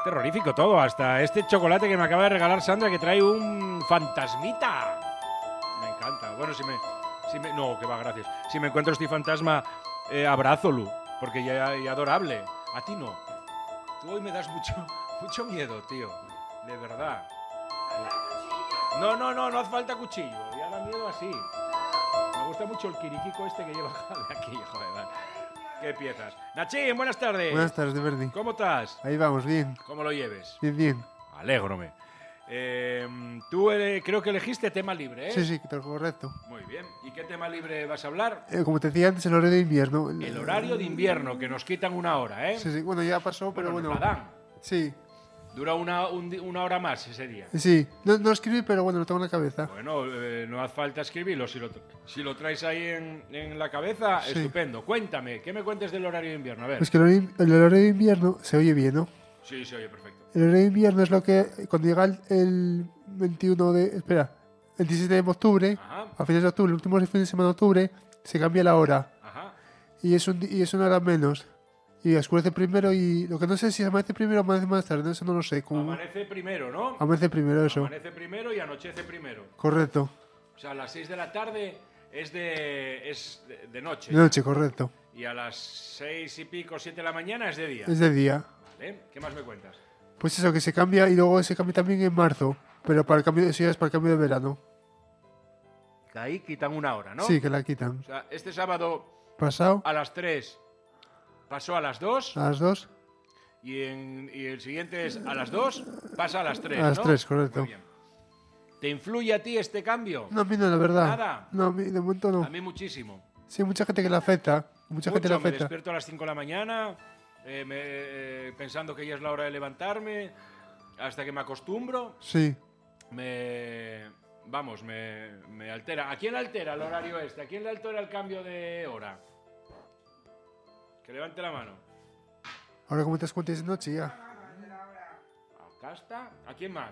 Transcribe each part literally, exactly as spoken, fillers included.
terrorífico todo, hasta este chocolate que me acaba de regalar Sandra que trae un fantasmita. Me encanta. Bueno, si me... Si me no, que va, gracias. Si me encuentro este fantasma, eh, abrázolo, porque ya es adorable. A ti no. Tú hoy me das mucho, mucho miedo, tío. De verdad. No, no, no, no hace falta cuchillo. Ya da miedo así. Me gusta mucho el quiriquico este que lleva de aquí, joder. Vale. ¿Qué piezas? Nachín, buenas tardes. Buenas tardes, de Verdi. ¿Cómo estás? Ahí vamos, bien. ¿Cómo lo lleves? Bien, bien. Alégrome. Eh, tú eh, creo que elegiste tema libre, ¿eh? Sí, sí, correcto. Muy bien. ¿Y qué tema libre vas a hablar? Eh, como te decía antes, el horario de invierno. El horario de invierno, que nos quitan una hora, ¿eh? Sí, sí, bueno, ya pasó, pero bueno. bueno. Nos la dan. Sí. Dura una, un, una hora más ese día. Sí, no, no lo escribí, pero bueno, lo tengo en la cabeza. Bueno, eh, no hace falta escribirlo. Si lo, si lo traes ahí en, en la cabeza, sí. Estupendo. Cuéntame, ¿qué me cuentes del horario de invierno? A ver. Pues que el horario, el horario de invierno se oye bien, ¿no? Sí, se oye perfecto. El horario de invierno es lo que, cuando llega el, el veintiuno de... Espera, el diecisiete de octubre, Ajá. a fines de octubre, el último fin de semana de octubre, se cambia la hora. Ajá. Y es, un, y es una hora menos. Y oscurece primero y... Lo que no sé si amanece primero o amanece más tarde, eso no lo sé. Como... Amanece primero, ¿no? Amanece primero, eso. Amanece primero y anochece primero. Correcto. O sea, a las seis de la tarde es de, es de, de noche. De noche, correcto. Y a las seis y pico, siete de la mañana es de día. Es de día. Vale. ¿Qué más me cuentas? Pues eso, que se cambia y luego se cambia también en marzo. Pero para el cambio, eso ya es para el cambio de verano. De ahí quitan una hora, ¿no? Sí, que la quitan. O sea, este sábado Pasado. a las tres pasó a las dos. A las dos. Y, en, y el siguiente es a las dos, pasa a las tres, A las ¿no? tres, correcto. Muy bien. ¿Te influye a ti este cambio? No, a mí no, la verdad. ¿Nada? No, a mí de momento no. A mí muchísimo. Sí, mucha gente que le afecta. Mucha Mucho, gente le me afecta. despierto a las cinco de la mañana, eh, me, eh, pensando que ya es la hora de levantarme, hasta que me acostumbro. Sí. Me... Vamos, me, me altera. ¿A quién le altera el horario este? ¿A quién le altera el cambio de hora? Que levante la mano. Ahora como te das cuenta es de noche ya. Acá está. ¿A quién más?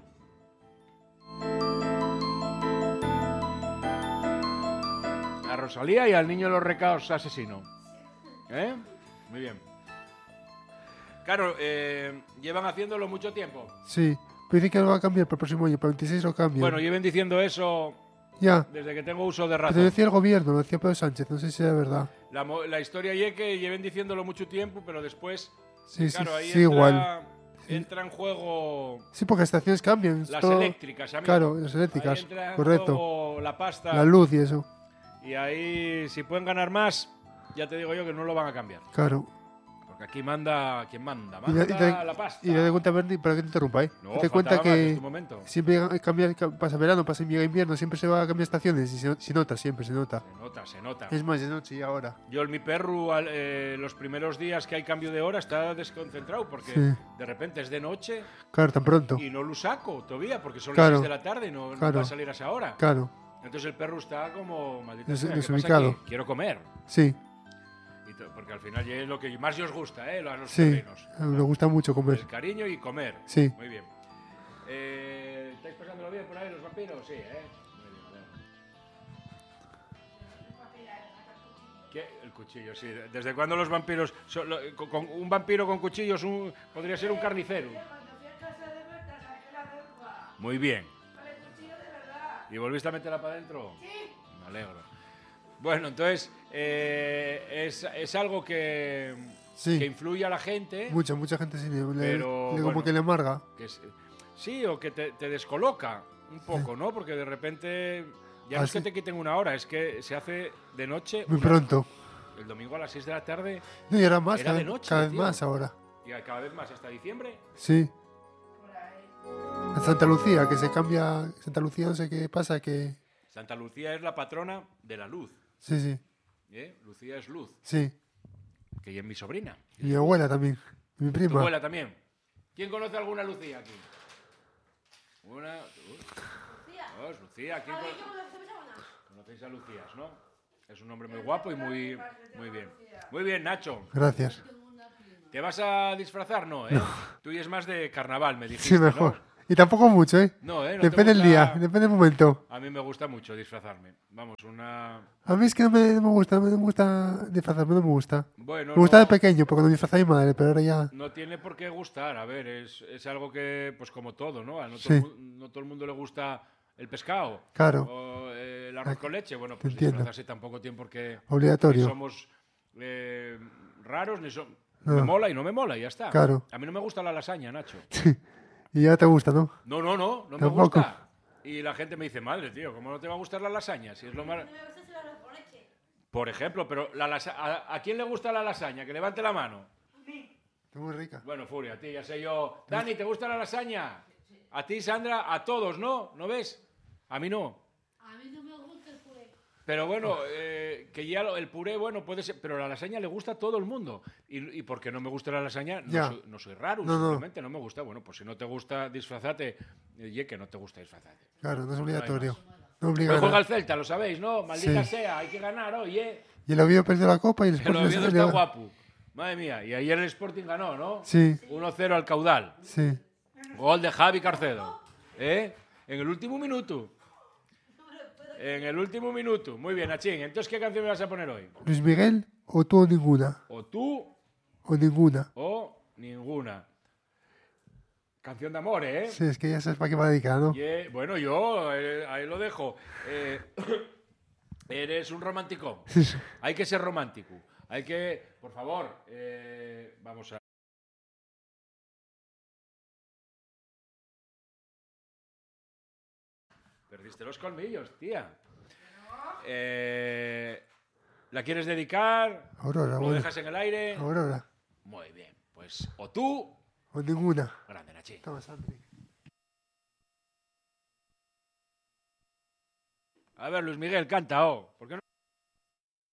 A Rosalía y al niño de los recados asesino. ¿Eh? Muy bien. Claro, eh, llevan haciéndolo mucho tiempo. Sí. Pero dicen que lo va a cambiar para el próximo año. Para el veintiséis lo cambian. Bueno, lleven diciendo eso ya. desde que tengo uso de Pero razón. lo decía el gobierno, lo decía Pedro Sánchez. No sé si era verdad. La, la historia es que lleven diciéndolo mucho tiempo, pero después... Sí, claro, sí, ahí sí, entra, igual. entra en juego... Sí, porque las estaciones cambian. Las todo... eléctricas, amigo. Claro, las eléctricas. Ahí entra en Correcto. juego la pasta. La luz y eso. Y ahí, si pueden ganar más, ya te digo yo que no lo van a cambiar. Claro. Porque aquí manda quien manda. Y Manda de, y de, la pasta. y de cuenta, Bernie, para que te interrumpa, ¿eh? No, te cuenta faltaba más, que es tu momento. siempre cambia, pasa verano, pasa invierno, siempre se va a cambiar estaciones y se, se nota, siempre se nota. Se nota, se nota. Es más de noche y ahora. Yo, en mi perro, al- eh, los primeros días que hay cambio de hora, está desconcentrado porque Sí. de repente es de noche Claro, tan pronto. y no lo saco todavía porque son Claro. las seis de la tarde y no, no Claro. va a salir a esa hora. Claro, Entonces el perro está como, maldita Des- sea, ¿qué pasa desubicado. aquí? Quiero comer. sí, Y to- porque al final ya es lo que más os gusta, ¿eh? A los sí. terrenos. Me gusta mucho comer. El cariño y comer. Sí. Muy bien. Eh, ¿Estáis pasándolo bien por ahí los vampiros? Sí, ¿eh? Muy bien, vale. ¿Qué? El cuchillo, sí. ¿Desde cuándo los vampiros... son- lo- con, con un vampiro con cuchillos un- podría ser un carnicero? Muy bien. ¿Y volviste a meterla para adentro? Sí. Me alegro. Bueno, entonces, eh, es, es algo que, Sí. que influye a la gente. Mucha, mucha gente sí. Le, le- Pero, le- como bueno. que le amarga. Que es- sí, o que te, te descoloca un poco, ¿no? Porque de repente ya no es Así. que te quiten una hora, es que se hace de noche. Muy una- pronto. El domingo a las seis de la tarde No, y ahora más, Era cada, de noche, cada vez tío. más ahora. y cada vez más hasta diciembre. Sí. En Santa Lucía, que se cambia. Santa Lucía, no sé qué pasa, que. Santa Lucía es la patrona de la luz. Sí, sí. ¿eh? Lucía es luz, Sí. que ella es mi sobrina. Y mi abuela también. Y mi Tu prima. abuela también. ¿Quién conoce alguna Lucía aquí? Una. Dos, Lucía. ¿Quién cono- conocéis a Lucías, no? Es un hombre muy guapo y muy, muy bien. Muy bien, Nacho. Gracias. ¿Te vas a disfrazar? No, ¿eh? Tú y es más de carnaval, me dijiste, Sí, mejor. ¿no? Y tampoco mucho, ¿eh? No, ¿eh? No te Depende del gusta- día, depende del momento. A mí me gusta mucho disfrazarme. Vamos, una... A mí es que no me, no me gusta, no me gusta disfrazarme, no me gusta. Bueno, Me gusta no, de pequeño, porque cuando disfrazaba a mi madre, pero ahora ya... no tiene por qué gustar. A ver, es, es algo que, pues como todo, ¿no? A no, Sí. todo, el mu- no todo el mundo le gusta el pescado. Claro, O eh, el arroz Ah, con leche. Bueno, te pues entiendo. disfrazarse tampoco tiene por qué... Ni obligatorio. somos eh, raros, ni somos... No. Me mola y no me mola, y ya está. Claro. A mí no me gusta la lasaña, Nacho. Y ya te gusta, ¿no? No, no, no, no me Tampoco. gusta. Y la gente me dice, madre, tío, ¿cómo no te va a gustar la lasaña? Si es lo más... Por ejemplo, pero la lasa- ¿a, a quién le gusta la lasaña? Que levante la mano. Es muy rica. Bueno, Furia, a ti, ya sé yo. Dani, ¿te gusta la lasaña? A ti, Sandra, a todos, ¿no? ¿No ves? A mí no. A mí no me gusta el puré. Pero bueno, eh, que ya lo- el puré, bueno, puede ser, pero la lasaña le gusta a todo el mundo. Y, y porque no me gusta la lasaña, no, Ya. soy, no soy raro, No, no. simplemente no. me gusta. Bueno, pues si no te gusta disfrazate, oye, que no te gusta disfrazate. Claro, no es obligatorio. No Hoy obliga a juega nada. el Celta, lo sabéis, ¿no? Maldita Sí. sea, hay que ganar hoy, ¿eh? Y el Oviedo perdió la copa y el El Sporting... Oviedo le- está guapo. Madre mía, y ayer el Sporting ganó, ¿no? Sí, uno cero al caudal. sí. Gol de Javi Carcedo. ¿Eh? En el último minuto. En el último minuto. Muy bien, Achín. Entonces, ¿qué canción me vas a poner hoy? Luis Miguel o tú o ninguna. O tú O ninguna. o ninguna. Canción de amor, ¿eh? Sí, es que ya sabes para qué va dedicada, ¿no? Yeah, bueno, yo eh, ahí lo dejo. Eh, eres un romántico. Hay que ser romántico. Hay que, por favor, eh, vamos a... Perdiste los colmillos, tía. Eh, ¿La quieres dedicar? Aurora, ¿Lo bueno. dejas en el aire? Aurora. Muy bien. Pues o tú... O ninguna. Grande, Nachi. Toma, Sandri. A ver, Luis Miguel, canta, oh. ¿Por qué no?